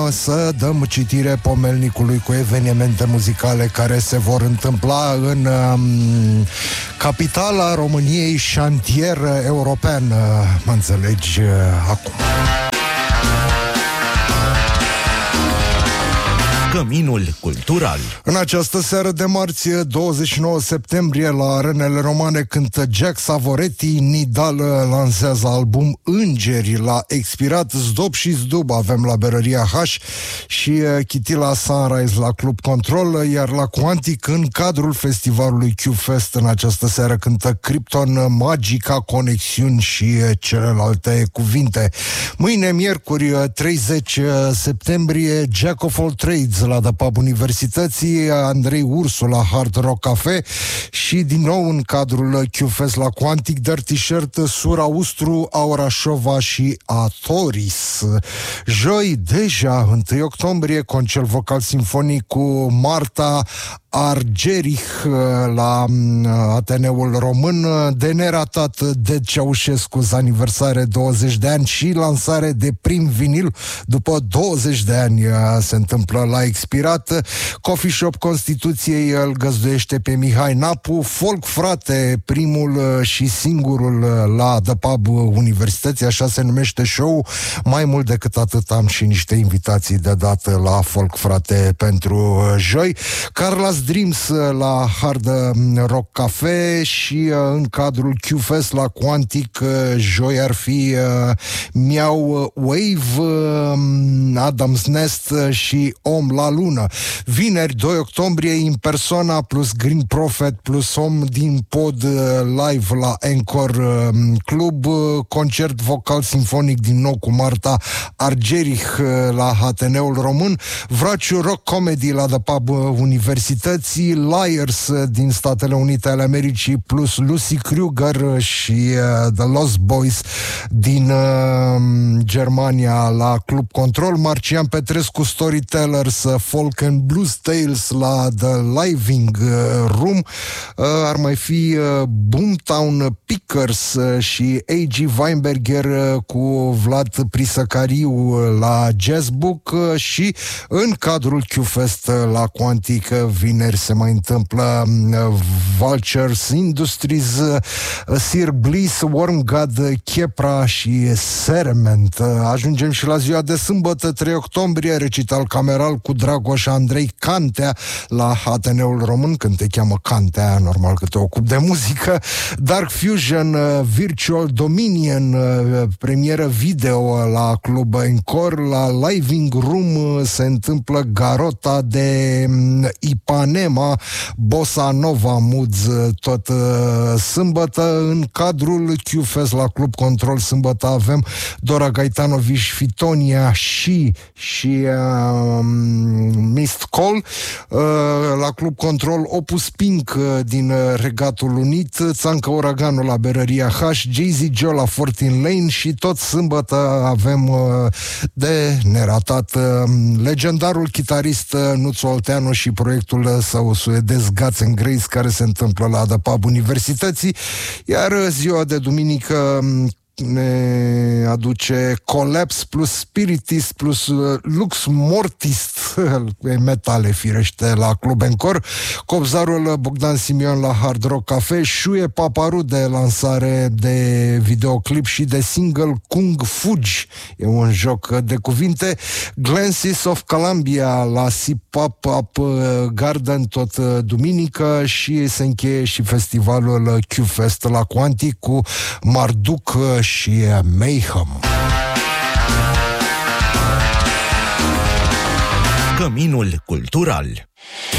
să dăm citire pomelnicului cu evenimente muzicale care se vor întâmpla în capitala României, șantier european, mă înțelegi acum. Căminul cultural. În această seară de marți, 29 septembrie, la Arenele Romane cântă Jack Savoretti. Nidal lansează album Îngeri. La Expirat, Zdop și Zdub avem la Berăria H și Chitila Sunrise la Club Control, iar la Quantic, în cadrul festivalului Q-Fest, în această seară cântă Krypton, Magica, Conexiuni și celelalte cuvinte. Mâine, miercuri, 30 septembrie, Jack of all Trades la The Pub Universității, Andrei Ursu la Hard Rock Cafe și din nou în cadrul Q-Fest la Quantic, Dirty Shirt, Sura Ustru, Aura Șova și Atoris. Joi, deja 1 octombrie, concert vocal simfonic cu Marta Argerich la Ateneul Român, de neratat de Ceaușescu's aniversare 20 de ani și lansare de prim vinil după 20 de ani se întâmplă la Expirat. Coffee Shop Constituției îl găzduiește pe Mihai Napu. Folk Frate, primul și singurul la The Pub Universității, așa se numește show. Mai mult decât atât am și niște invitații de dat la Folk Frate pentru joi. Carla's Dreams la Hard Rock Cafe și în cadrul Q-Fest la Quantic, joi ar fi Meow Wave, Adam's Nest și Om la Lună. Vineri, 2 octombrie, In Persona plus Green Prophet plus Om din Pod live la Encore Club, concert vocal simfonic din nou cu Marta Argerich la Ateneul Român, Vraciu Rock Comedy la The Pub Universității, Liars din Statele Unite ale Americii plus Lucy Kruger și The Lost Boys din Germania la Club Control, Marcian Petrescu Storytellers, Folk and Blues Tales la The Living Room, ar mai fi Boomtown Pickers și A.G. Weinberger cu Vlad Prisăcariu la Jazzbook și în cadrul Q-Fest la Quantic, vineri se mai întâmplă Vultures Industries, Sir Bliss, Warm God, Chepra și Serement. Ajungem și la ziua de sâmbătă, 3 octombrie, recital cameral cu Dragoș Andrei Cantea la Ateneul Român. Când te cheamă Cantea, normal că te ocupi de muzică. Dark Fusion, Virtual Dominion, premieră video la Club Encore. La Living Room se întâmplă Garota de Ipanema, Bossa Nova Moods, tot sâmbătă. În cadrul Q-Fest la Club Control, sâmbătă avem Dora Gaetanovici, Fitonia și Mist Call. La Club Control, Opus Pink din Regatul Unit, Țancă Uraganul la Berăria H, Jay-Z Joe la 14 Lane și tot sâmbătă avem de neratat legendarul chitarist Nuțu Olteanu și proiectul său suedez Guts and Grace, care se întâmplă la The Pub Universității, iar ziua de duminică ne aduce Collapse plus Spiritist plus Lux Mortist, metale firește, la Club Encore, Cobzarul Bogdan Simion la Hard Rock Cafe, Șuie Paparu de lansare de videoclip și de single Kung Fugi, e un joc de cuvinte, Glances of Columbia la Sip Up Garden tot duminică și se încheie și festivalul Q-Fest la Quantic cu Marduk și Mayhem. Căminul cultural.